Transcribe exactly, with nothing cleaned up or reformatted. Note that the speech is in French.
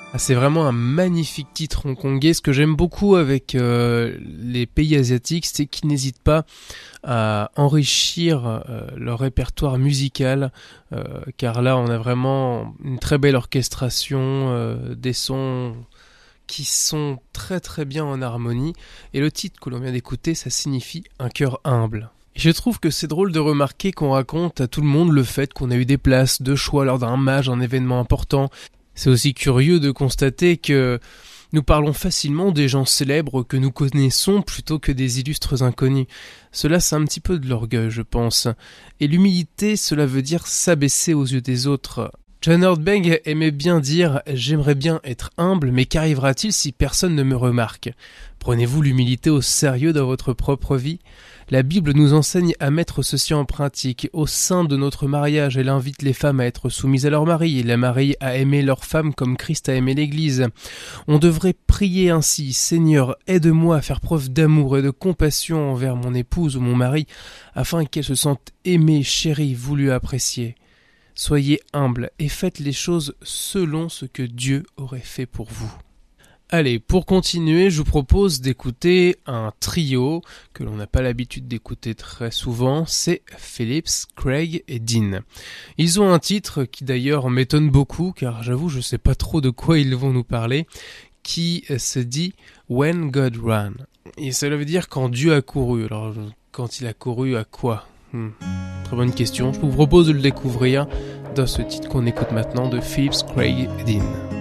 Ah, c'est vraiment un magnifique titre hongkongais. Ce que j'aime beaucoup avec euh, les pays asiatiques, c'est qu'ils n'hésitent pas à enrichir euh, leur répertoire musical, euh, car là on a vraiment une très belle orchestration, euh, des sons qui sont très très bien en harmonie, et le titre que l'on vient d'écouter, ça signifie un cœur humble. Et je trouve que c'est drôle de remarquer qu'on raconte à tout le monde le fait qu'on a eu des places de choix lors d'un match, un événement important. C'est aussi curieux de constater que nous parlons facilement des gens célèbres que nous connaissons plutôt que des illustres inconnus. Cela, c'est un petit peu de l'orgueil, je pense. Et l'humilité, cela veut dire s'abaisser aux yeux des autres. John Nordberg aimait bien dire « J'aimerais bien être humble, mais qu'arrivera-t-il si personne ne me remarque ?» Prenez-vous l'humilité au sérieux dans votre propre vie ? La Bible nous enseigne à mettre ceci en pratique. Au sein de notre mariage, elle invite les femmes à être soumises à leur mari et les maris à aimer leur femme comme Christ a aimé l'Église. On devrait prier ainsi « Seigneur, aide-moi à faire preuve d'amour et de compassion envers mon épouse ou mon mari, afin qu'elle se sente aimée, chérie, voulue, appréciée. » Soyez humble et faites les choses selon ce que Dieu aurait fait pour vous. Allez, pour continuer, je vous propose d'écouter un trio que l'on n'a pas l'habitude d'écouter très souvent, c'est Phillips, Craig et Dean. Ils ont un titre qui d'ailleurs m'étonne beaucoup, car j'avoue je ne sais pas trop de quoi ils vont nous parler, qui se dit « When God Ran ». Et cela veut dire « quand Dieu a couru ». Alors, quand il a couru, à quoi ? Hmm. Très bonne question. Je vous propose de le découvrir dans ce titre qu'on écoute maintenant de Phillips, Craig et Dean.